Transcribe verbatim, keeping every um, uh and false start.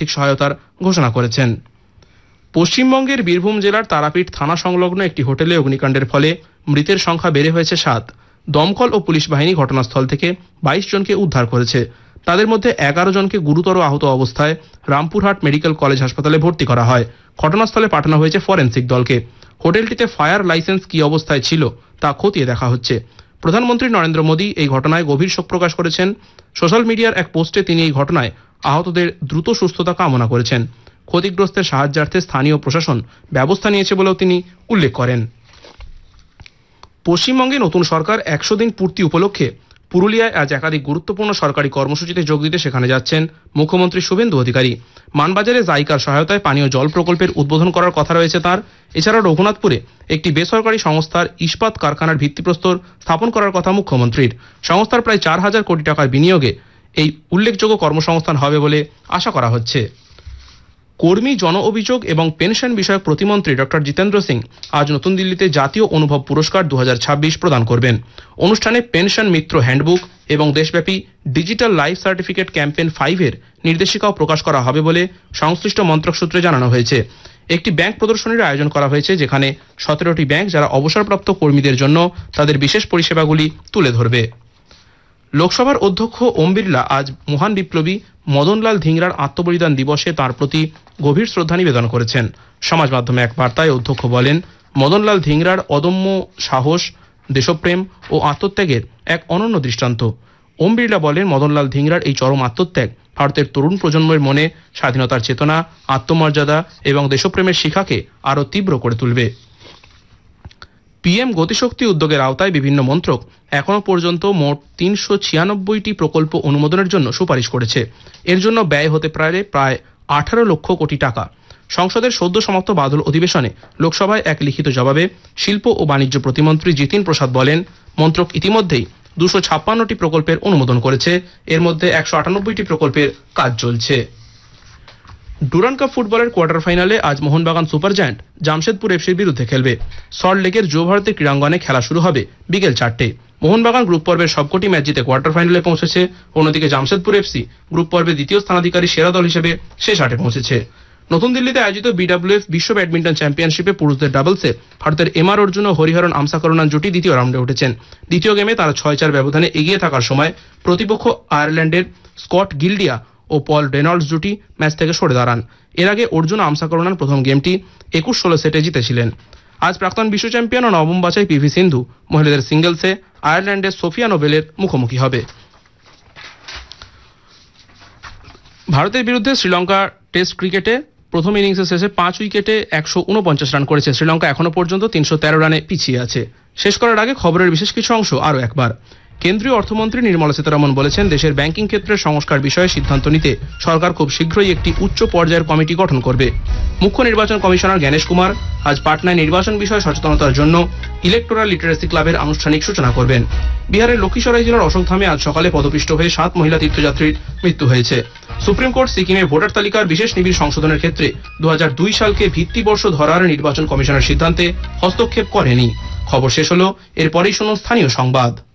আর্থিক সহায়তার ঘোষণা করেছেন। পশ্চিমবঙ্গের বীরভূম জেলার তারাপীঠ থানা সংলগ্ন একটি হোটেলে অগ্নিকাণ্ডের ফলে মৃতের সংখ্যা বেড়ে হয়েছে সাত। দমকল ও পুলিশ বাহিনী ঘটনাস্থল থেকে বাইশ জনকে উদ্ধার করেছে। তাদের মধ্যে এগারো জনকে গুরুতর আহত অবস্থায় রামপুরহাট মেডিকেল কলেজ হাসপাতালে ভর্তি করা হয়। ঘটনাস্থলে পাঠানো হয়েছে ফরেনসিক দলকে। হোটেলটিতে ফায়ার লাইসেন্স কি অবস্থায় ছিল তা খতিয়ে দেখা হচ্ছে। প্রধানমন্ত্রী নরেন্দ্র মোদী এই ঘটনায় গভীর শোক প্রকাশ করেছেন। সোশ্যাল মিডিয়ার এক পোস্টে তিনি এই ঘটনায় আহতদের দ্রুত সুস্থতা কামনা করেছেন। ক্ষতিগ্রস্তের সাহায্যার্থে স্থানীয় প্রশাসন ব্যবস্থা নিয়েছে বলেও তিনি উল্লেখ করেন। পশ্চিমবঙ্গে নতুন সরকার একশো দিন পূর্তি উপলক্ষে পুরুলিয়ায় আজ একাধিক গুরুত্বপূর্ণ সরকারি কর্মসূচিতে যোগ দিতে সেখানে যাচ্ছেন মুখ্যমন্ত্রী শুভেন্দু অধিকারী। মানবাজারে জাইকার সহায়তায় পানীয় জল প্রকল্পের উদ্বোধন করার কথা রয়েছে তার। এছাড়া রঘুনাথপুরে একটি বেসরকারি সংস্থার ইস্পাত কারখানার ভিত্তিপ্রস্তর স্থাপন করার কথা মুখ্যমন্ত্রীর। সংস্থার প্রায় চার হাজার কোটি টাকার বিনিয়োগে এই উল্লেখযোগ্য কর্মসংস্থান হবে বলে আশা করা হচ্ছে। কর্মী জন অভিযোগ এবং পেনশন বিষয়ক প্রতিমন্ত্রী ডক্টর জিতেন্দ্র সিং আজ নতুন দিল্লিতে জাতীয় অনুভব পুরস্কার দু হাজার ছাব্বিশ প্রদান করবেন। অনুষ্ঠানে পেনশন মিত্র হ্যান্ডবুক এবং দেশব্যাপী ডিজিটাল লাইফ সার্টিফিকেট ক্যাম্পেইন ফাইভের নির্দেশিকাও প্রকাশ করা হবে বলে সংশ্লিষ্ট মন্ত্রক সূত্রে জানানো হয়েছে। একটি ব্যাংক প্রদর্শনীর আয়োজন করা হয়েছে, যেখানে সতেরোটি ব্যাংক যারা অবসরপ্রাপ্ত কর্মীদের জন্য তাদের বিশেষ পরিষেবাগুলি তুলে ধরবে। লোকসভার অধ্যক্ষ ওম বিড়লা আজ মহান বিপ্লবী মদনলাল ধিংরার আত্মবলিদান দিবসে তাঁর প্রতি গভীর শ্রদ্ধা নিবেদন করেছেন। সমাজ মাধ্যমে এক বার্তায় অধ্যক্ষ বলেন, মদনলাল ধিংরার অদম্য সাহস, দেশপ্রেম ও আত্মত্যাগের এক অনন্য দৃষ্টান্ত। ওম বিড়লা বলেন, মদনলাল ধিংরার এই চরম আত্মত্যাগ ভারতের তরুণ প্রজন্মের মনে স্বাধীনতার চেতনা, আত্মমর্যাদা এবং দেশপ্রেমের শিখাকে আরও তীব্র করে তুলবে। পিএম গতিশক্তি উদ্যোগের আওতায় বিভিন্ন মন্ত্রক এখনো পর্যন্ত মোট তিনশো ছিয়ানব্বইটি প্রকল্প অনুমোদনের জন্য সুপারিশ করেছে। এর জন্য ব্যয় হতে পারে প্রায় আঠারো লক্ষ কোটি টাকা। সংসদের সদ্য সমাপ্ত বাদল অধিবেশনে লোকসভায় এক লিখিত জবাবে শিল্প ও বাণিজ্য প্রতিমন্ত্রী জিতিন প্রসাদ বলেন, মন্ত্রক ইতিমধ্যেই দুশো ছাপ্পান্নটি প্রকল্পের অনুমোদন করেছে। এর মধ্যে একশো আটানব্বইটি প্রকল্পের কাজ চলছে। ডুরান্ড কাপ ফুটবলের কোয়ার্টার ফাইনালে আজ মোহনবাগান সুপার জায়ান্ট জামশেদপুর এফসির বিরুদ্ধে খেলবে। সল্টলেকের যুবভারতী ক্রীড়াঙ্গনে খেলা শুরু হবে বিকেল চারটে। মোহনবাগান গ্রুপ পর্বের সবকটি ম্যাচ জিতে কোয়ার্টার ফাইনালে পৌঁছেছে। অন্যদিকে জামশেদপুর এফসি গ্রুপ পর্বে দ্বিতীয় স্থানাধিকারী সেরা দল হিসেবে শেষ আটে পৌঁছেছে। নতুন দিল্লিতে আয়োজিত বিডব্লিউএফ বিশ্ব ব্যাডমিন্টন চ্যাম্পিয়নশিপে পুরুষদের ডাবলসে ভারতের এমআর অর্জুন ও হরিহরন আমসাকরুণান জুটি দ্বিতীয় রাউন্ডে উঠেছেন। দ্বিতীয় গেমে তারা ছয় চার ব্যবধানে এগিয়ে থাকার সময় প্রতিপক্ষ আয়ারল্যান্ডের স্কট গিল্ডিয়া ও পল রেনল্ডস জুটি ম্যাচ থেকে সরে দাঁড়ান। এর আগে অর্জুন আমসাকরুণান প্রথম গেমটি একুশ ষোলো সেটে জিতেছিলেন। আজ প্রাক্তন বিশ্ব চ্যাম্পিয়ন ও নবম বাছাই পিভি সিন্ধু মহিলাদের সিঙ্গলসে আয়ারল্যান্ডের সোফিয়া নোবেলের মুখোমুখি হবে। ভারতের বিরুদ্ধে শ্রীলঙ্কা টেস্ট ক্রিকেটে প্রথম ইনিংসের শেষে পাঁচ উইকেটে একশো উনপঞ্চাশ রান করেছে। শ্রীলঙ্কা এখনো পর্যন্ত তিনশো তেরো রানে পিছিয়ে আছে। শেষ করার আগে খবরের বিশেষ কিছু অংশ আরও একবার। কেন্দ্রীয় অর্থমন্ত্রী নির্মলা সীতারমণ বলেছেন, দেশের ব্যাংকিং ক্ষেত্রের সংস্কার বিষয়ে সিদ্ধান্ত নিতে সরকার খুব শীঘ্রই একটি উচ্চ পর্যায়ের কমিটি গঠন করবে। মুখ্য নির্বাচন কমিশনার জ্ঞানেশ কুমার আজ পাটনায় নির্বাচন বিষয়ে সচেতনতার জন্য ইলেকটোরাল লিটারেসি ক্লাবের আনুষ্ঠানিক সূচনা করবেন। বিহারের লক্ষ্মীসরাই জেলার অশোকধামে আজ সকালে পদপিষ্ট হয়ে সাত মহিলা তীর্থযাত্রীর মৃত্যু হয়েছে। সুপ্রিম কোর্ট সিকিমে ভোটার তালিকার বিশেষ নিবিড় সংশোধনের ক্ষেত্রে দু হাজার দুই সালকে ভিত্তিবর্ষ ধরার নির্বাচন কমিশনের সিদ্ধান্তে হস্তক্ষেপ করেনি। খবর শেষ হলো, এরপরেই শুনুন স্থানীয় সংবাদ।